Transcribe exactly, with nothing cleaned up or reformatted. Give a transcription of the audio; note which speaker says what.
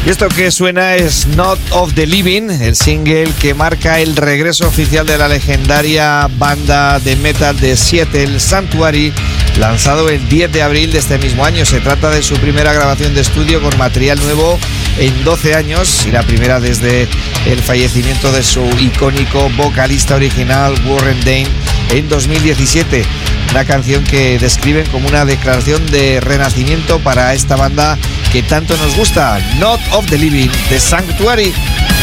Speaker 1: Y esto que suena es Not of the Living, el single que marca el regreso oficial de la legendaria banda de metal de Seattle, Sanctuary, lanzado el diez de abril de este mismo año. Se trata de su primera grabación de estudio con material nuevo en doce años y la primera desde el fallecimiento de su icónico vocalista original Warren Dane en dos mil diecisiete. Una canción que describen como una declaración de renacimiento para esta banda que tanto nos gusta, Not of the Living, de Sanctuary.